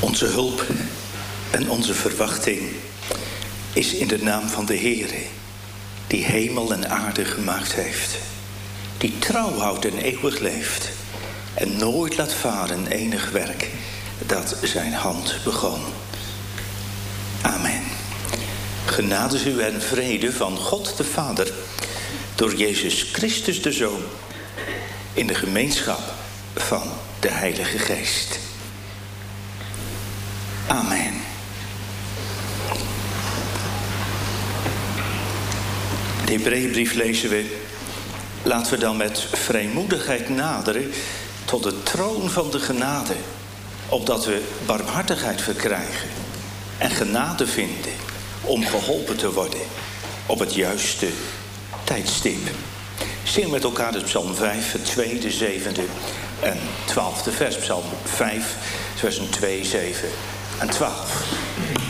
Onze hulp en onze verwachting is in de naam van de Heere, die hemel en aarde gemaakt heeft, die trouw houdt en eeuwig leeft en nooit laat varen enig werk dat zijn hand begon. Amen. Genade u en vrede van God de Vader, door Jezus Christus de Zoon, in de gemeenschap van de Heilige Geest. Amen. De Hebreeënbrief lezen we: laten we dan met vrijmoedigheid naderen tot de troon van de genade, opdat we barmhartigheid verkrijgen en genade vinden om geholpen te worden op het juiste tijdstip. Zing met elkaar de psalm 5, het 2e, 7e en 12e vers. Psalm 5, versen 2, 7 en 12.